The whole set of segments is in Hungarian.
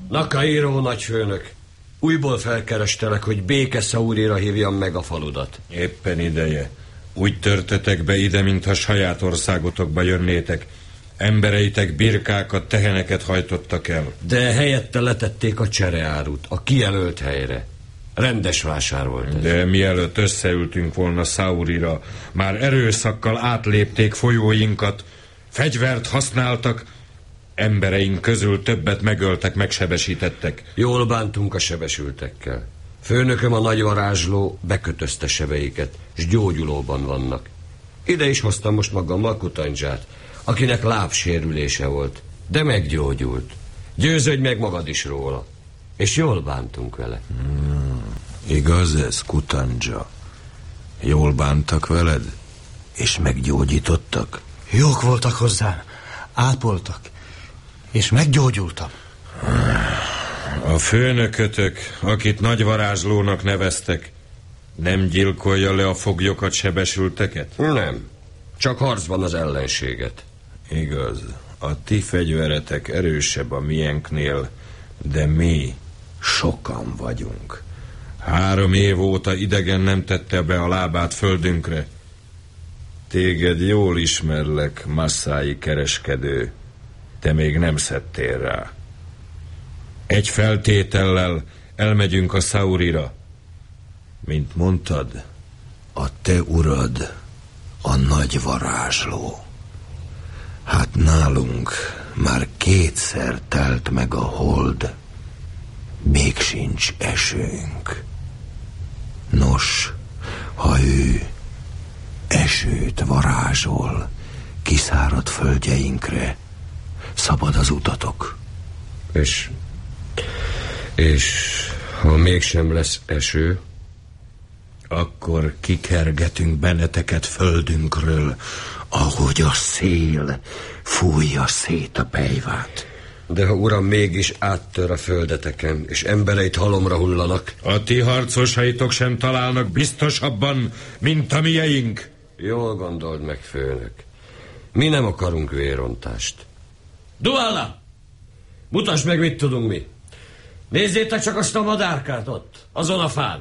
Nakairo nagyfőnök, újból felkerestelek, hogy béke Saurira hívjam meg a faludat. Éppen ideje. Úgy törtetek be ide, mintha saját országotokba jönnétek. Embereitek birkákat, teheneket hajtottak el. De helyette letették a csereárut, a kijelölt helyre. Rendes vásár volt ez. De mielőtt összeültünk volna Saurira, már erőszakkal átlépték folyóinkat, fegyvert használtak, embereink közül többet megöltek, megsebesítettek. Jól bántunk a sebesültekkel. Főnököm, a nagy varázsló bekötözte sebeiket, s gyógyulóban vannak. Ide is hoztam most magammal Kutandzsát, akinek lábsérülése volt, de meggyógyult. Győződj meg magad is róla. És jól bántunk vele. Igaz ez, Kutandzsa? Jól bántak veled? És meggyógyítottak? Jók voltak hozzám, ápoltak, és meggyógyultam. A főnökötök, akit nagy varázslónak neveztek, nem gyilkolja le a foglyokat, sebesülteket? Nem, csak harcban az ellenséget. Igaz, a ti fegyveretek erősebb a miénknél, de mi sokan vagyunk. 3 év óta idegen nem tette be a lábát földünkre. Téged jól ismerlek, masszái kereskedő. Te még nem szedtél rá. Egy feltétellel elmegyünk a Saurira. Mint mondtad, a te urad a nagy varázsló. Hát nálunk már 2-szer telt meg a hold, még sincs esőnk. Nos, ha ő esőt varázsol kiszáradt földjeinkre, szabad az utatok. És ha mégsem lesz eső, akkor kikergetünk benneteket földünkről, ahogy a szél fújja szét a pejvát. de ha uram mégis áttör a földeteken, és embereit halomra hullanak... A ti harcosaitok sem találnak biztosabban, mint a mieink. Jól gondold meg, főnök. Mi nem akarunk vérontást. Dualla! Mutasd meg, mit tudunk mi. Nézzétek csak azt a madárkát ott, azon a fán.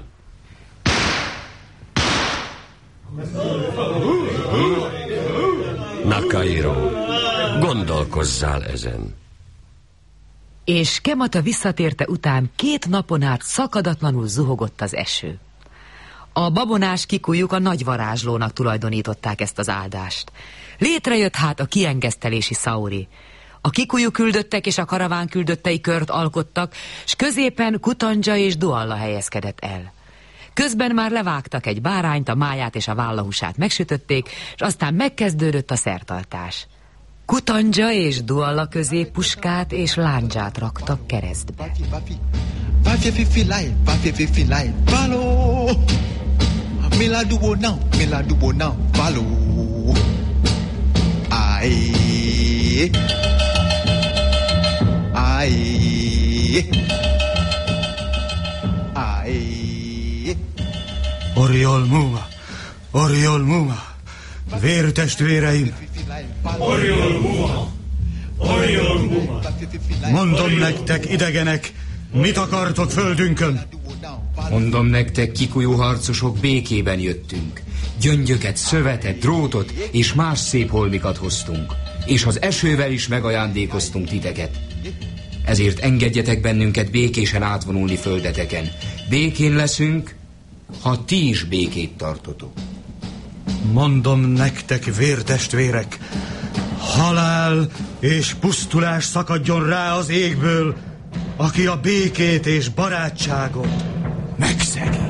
Nakairo, gondolkozzál ezen. És Kemata visszatérte után 2 napon át szakadatlanul zuhogott az eső. A babonás kikujuk a nagy varázslónak tulajdonították ezt az áldást. Létrejött hát a kiengesztelési Sauri. A kikujú küldöttek és a karaván küldöttei kört alkottak, s középen Kutandzsa és Dualla helyezkedett el. Közben már levágtak egy bárányt, a máját és a vállahúsát megsütötték, és aztán megkezdődött a szertartás. Kutandzsa és Dualla közé puskát és lándzsát raktak keresztbe. Oriol Muma, Oriol Muma, vértestvéreim! Oriol Muma, Oriol Muma! Mondom nektek, idegenek, mit akartok földünkön? Mondom nektek, kikujú harcosok, békében jöttünk. Gyöngyöket, szövetet, drótot és más szép holmikat hoztunk. És az esővel is megajándékoztunk titeket. Ezért engedjetek bennünket békésen átvonulni földeteken. Békén leszünk, ha ti is békét tartotok. Mondom nektek, vértestvérek, halál és pusztulás szakadjon rá az égből, aki a békét és barátságot megszegi.